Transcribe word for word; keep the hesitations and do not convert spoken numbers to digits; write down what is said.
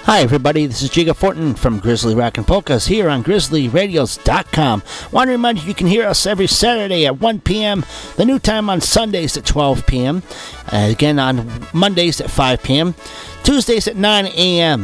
Hi, everybody. This is Jiga Fortin from Grizzly Rock and Polkas here on Grizzly Radios dot com. Want to remind you you can hear us every Saturday at one p.m., the new time on Sundays at twelve p.m., uh, again on Mondays at five p.m., Tuesdays at nine a.m.,